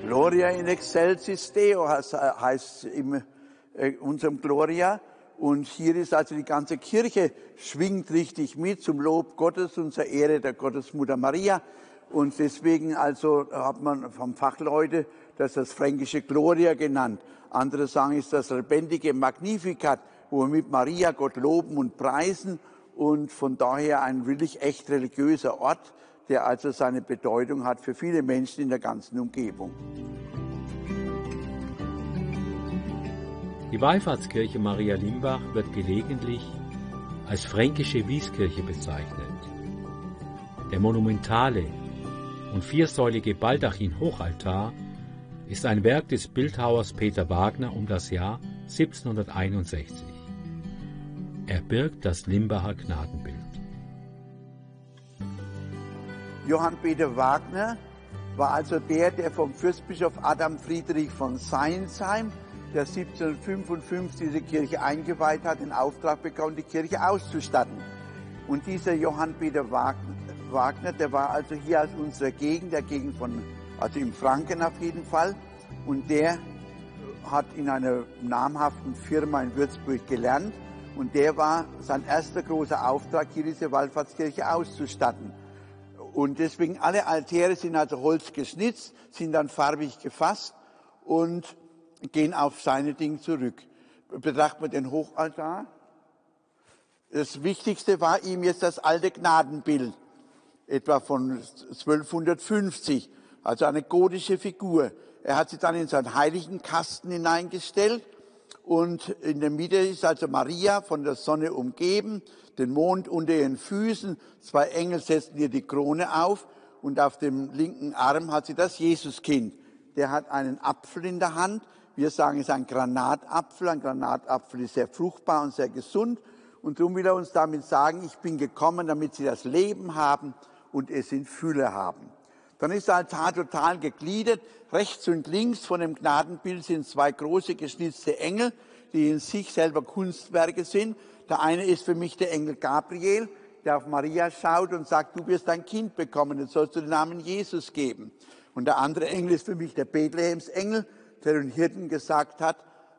Gloria in excelsis Deo heißt in unserem Gloria. Und hier ist also die ganze Kirche, schwingt richtig mit zum Lob Gottes und zur Ehre der Gottesmutter Maria. Und deswegen also hat man vom Fachleute das fränkische Gloria genannt. Andere sagen, ist das lebendige Magnificat, wo wir mit Maria Gott loben und preisen. Und von daher ein wirklich echt religiöser Ort, der also seine Bedeutung hat für viele Menschen in der ganzen Umgebung. Die Wallfahrtskirche Maria Limbach wird gelegentlich als fränkische Wieskirche bezeichnet. Der monumentale und viersäulige Baldachin-Hochaltar ist ein Werk des Bildhauers Peter Wagner um das Jahr 1761. Er birgt das Limbacher Gnadenbild. Johann Peter Wagner war also der vom Fürstbischof Adam Friedrich von Seinsheim, der 1755 diese Kirche eingeweiht hat, den Auftrag bekommen, die Kirche auszustatten. Und dieser Johann Peter Wagner, der war also hier aus unserer Gegend, der Gegend also im Franken auf jeden Fall. Und der hat in einer namhaften Firma in Würzburg gelernt. Und der war sein erster großer Auftrag, hier diese Wallfahrtskirche auszustatten. Und deswegen alle Altäre sind also Holz geschnitzt, sind dann farbig gefasst und gehen auf seine Dinge zurück. Betrachten wir den Hochaltar. Das Wichtigste war ihm jetzt das alte Gnadenbild, etwa von 1250, also eine gotische Figur. Er hat sie dann in seinen heiligen Kasten hineingestellt und in der Mitte ist also Maria von der Sonne umgeben, den Mond unter ihren Füßen, zwei Engel setzen ihr die Krone auf und auf dem linken Arm hat sie das Jesuskind. Der hat einen Apfel in der Hand. Wir sagen, es ist ein Granatapfel. Ein Granatapfel ist sehr fruchtbar und sehr gesund. Und darum will er uns damit sagen, ich bin gekommen, damit sie das Leben haben und es in Fülle haben. Dann ist der Altar total gegliedert. Rechts und links von dem Gnadenbild sind zwei große geschnitzte Engel, die in sich selber Kunstwerke sind. Der eine ist für mich der Engel Gabriel, der auf Maria schaut und sagt, du wirst ein Kind bekommen, jetzt sollst du den Namen Jesus geben. Und der andere Engel ist für mich der Bethlehemsengel, der den Hirten gesagt hat,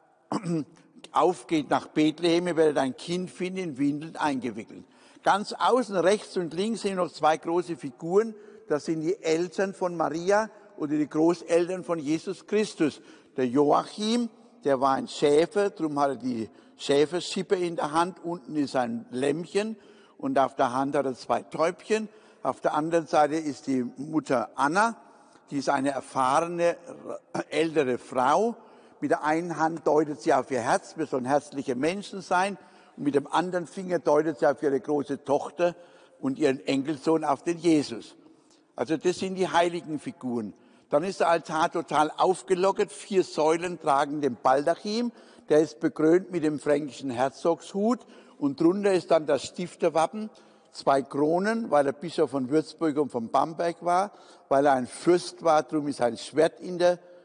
auf geht nach Bethlehem, ihr werdet ein Kind finden, in Windeln eingewickelt. Ganz außen rechts und links sind noch zwei große Figuren, das sind die Eltern von Maria oder die Großeltern von Jesus Christus. Der Joachim, der war ein Schäfer, darum hat er die Schäferschippe in der Hand, unten ist ein Lämmchen und auf der Hand hat er zwei Täubchen. Auf der anderen Seite ist die Mutter Anna, die ist eine erfahrene, ältere Frau. Mit der einen Hand deutet sie auf ihr Herz, wir sollen herzliche Menschen sein. Und mit dem anderen Finger deutet sie auf ihre große Tochter und ihren Enkelsohn, auf den Jesus. Also das sind die heiligen Figuren. Dann ist der Altar total aufgelockert. 4 Säulen tragen den Baldachin. Der ist bekrönt mit dem fränkischen Herzogshut. Und drunter ist dann das Stifterwappen. 2 Kronen, weil er Bischof von Würzburg und von Bamberg war, weil er ein Fürst war, darum ist ein Schwert in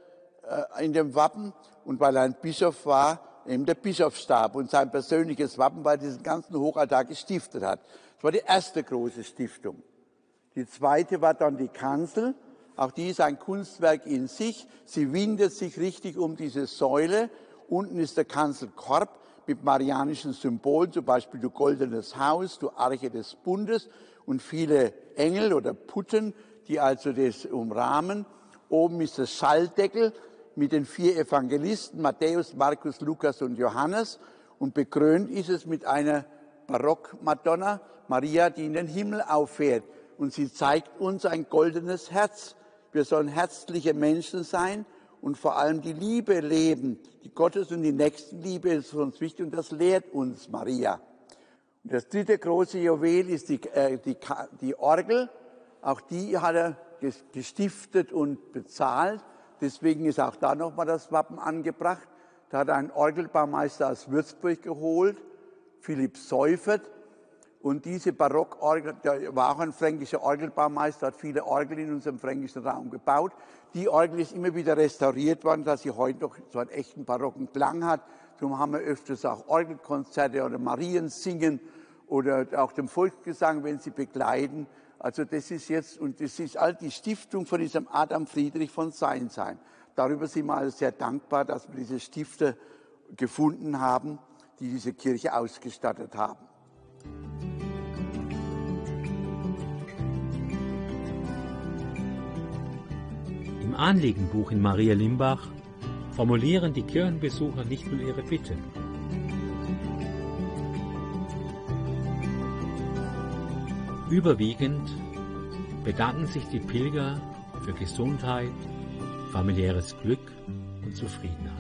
dem Wappen und weil er ein Bischof war, eben der Bischofsstab und sein persönliches Wappen, weil er diesen ganzen Hochaltar gestiftet hat. Das war die erste große Stiftung. Die zweite war dann die Kanzel, auch die ist ein Kunstwerk in sich, sie windet sich richtig um diese Säule, unten ist der Kanzelkorb, mit marianischen Symbolen, zum Beispiel du goldenes Haus, du Arche des Bundes und viele Engel oder Putten, die also das umrahmen. Oben ist das Schalldeckel mit den 4 Evangelisten, Matthäus, Markus, Lukas und Johannes. Und bekrönt ist es mit einer Barockmadonna, Maria, die in den Himmel auffährt. Und sie zeigt uns ein goldenes Herz. Wir sollen herzliche Menschen sein und vor allem die Liebe leben. Die Gottes- und die Nächstenliebe ist für uns wichtig und das lehrt uns Maria. Und das dritte große Juwel ist die Orgel. Auch die hat er gestiftet und bezahlt. Deswegen ist auch da nochmal das Wappen angebracht. Da hat er einen Orgelbaumeister aus Würzburg geholt, Philipp Seufert. Und diese Barockorgel, der war auch ein fränkischer Orgelbaumeister, hat viele Orgeln in unserem fränkischen Raum gebaut. Die Orgel ist immer wieder restauriert worden, dass sie heute noch so einen echten barocken Klang hat. Darum haben wir öfters auch Orgelkonzerte oder Mariensingen oder auch dem Volksgesang, wenn sie begleiten. Also das ist jetzt, und das ist all die Stiftung von diesem Adam Friedrich von Seinsheim. Darüber sind wir also sehr dankbar, dass wir diese Stifter gefunden haben, die diese Kirche ausgestattet haben. Im Anliegenbuch in Maria Limbach formulieren die Kirchenbesucher nicht nur ihre Bitten. Überwiegend bedanken sich die Pilger für Gesundheit, familiäres Glück und Zufriedenheit.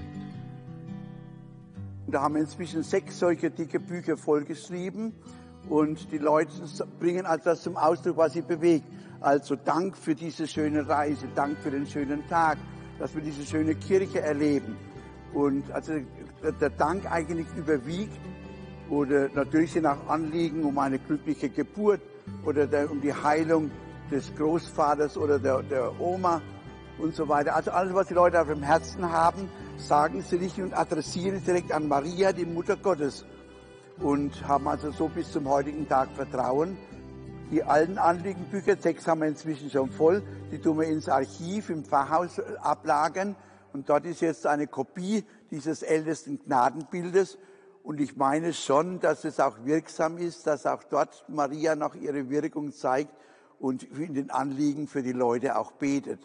Da haben wir inzwischen 6 solche dicke Bücher vollgeschrieben und die Leute bringen also das zum Ausdruck, was sie bewegt. Also Dank für diese schöne Reise, Dank für den schönen Tag, dass wir diese schöne Kirche erleben. Und also der Dank eigentlich überwiegt. Oder natürlich sind auch Anliegen um eine glückliche Geburt oder um die Heilung des Großvaters oder der Oma und so weiter. Also alles, was die Leute auf dem Herzen haben, sagen sie nicht und adressieren es direkt an Maria, die Mutter Gottes. Und haben also so bis zum heutigen Tag Vertrauen. Die alten Anliegenbücher, 6 haben wir inzwischen schon voll, die tun wir ins Archiv im Pfarrhaus ablagern. Und dort ist jetzt eine Kopie dieses ältesten Gnadenbildes. Und ich meine schon, dass es auch wirksam ist, dass auch dort Maria noch ihre Wirkung zeigt und in den Anliegen für die Leute auch betet.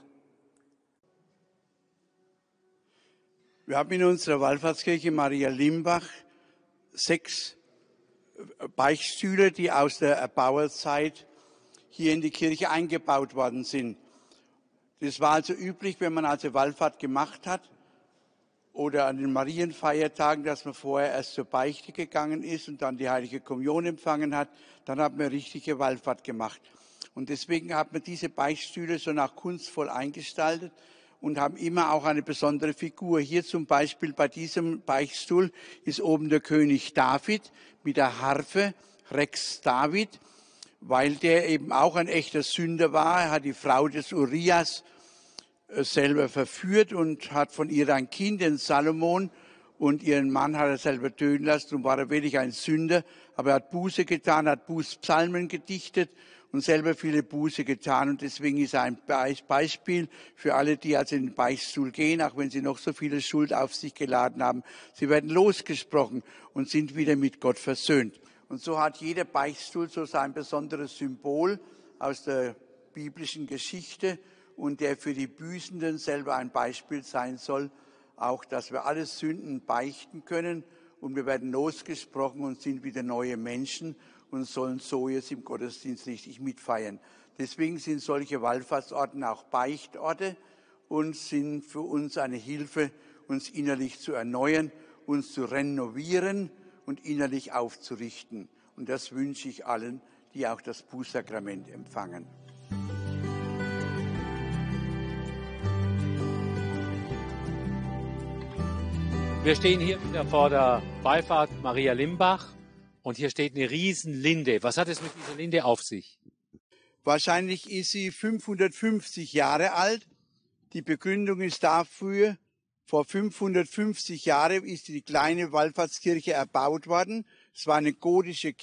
Wir haben in unserer Wallfahrtskirche Maria Limbach 6 Beichtstühle, die aus der Erbauerzeit hier in die Kirche eingebaut worden sind. Das war also üblich, wenn man also Wallfahrt gemacht hat oder an den Marienfeiertagen, dass man vorher erst zur Beichte gegangen ist und dann die Heilige Kommunion empfangen hat. Dann hat man richtige Wallfahrt gemacht. Und deswegen hat man diese Beichtstühle so nach kunstvoll eingestaltet und haben immer auch eine besondere Figur. Hier zum Beispiel bei diesem Beichtstuhl ist oben der König David mit der Harfe, Rex David, weil der eben auch ein echter Sünder war. Er hat die Frau des Urias selber verführt und hat von ihr ein Kind, den Salomon, und ihren Mann hat er selber töten lassen und war er wirklich ein Sünder. Aber er hat Buße getan, hat Bußpsalmen gedichtet und selber viele Buße getan. Und deswegen ist er ein Beispiel für alle, die also in den Beichtstuhl gehen, auch wenn sie noch so viele Schuld auf sich geladen haben. Sie werden losgesprochen und sind wieder mit Gott versöhnt. Und so hat jeder Beichtstuhl so sein besonderes Symbol aus der biblischen Geschichte und der für die Büßenden selber ein Beispiel sein soll, auch dass wir alle Sünden beichten können und wir werden losgesprochen und sind wieder neue Menschen und sollen so jetzt im Gottesdienst richtig mitfeiern. Deswegen sind solche Wallfahrtsorte auch Beichtorte und sind für uns eine Hilfe, uns innerlich zu erneuern, uns zu renovieren und innerlich aufzurichten. Und das wünsche ich allen, die auch das Bußsakrament empfangen. Wir stehen hier wieder vor der Wallfahrt Maria Limbach und hier steht eine Riesenlinde. Was hat es mit dieser Linde auf sich? Wahrscheinlich ist sie 550 Jahre alt. Die Begründung ist dafür, vor 550 Jahren ist die kleine Wallfahrtskirche erbaut worden. Es war eine gotische